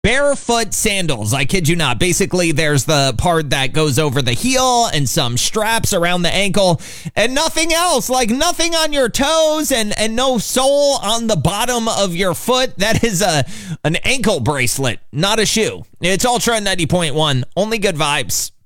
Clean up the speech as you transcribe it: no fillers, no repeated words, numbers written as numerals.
Barefoot sandals. I kid you not. Basically, there's the part that goes over the heel and some straps around the ankle and nothing else, like nothing on your toes and no sole on the bottom of your foot. That is an ankle bracelet, not a shoe. It's Ultra 90.1. Only good vibes.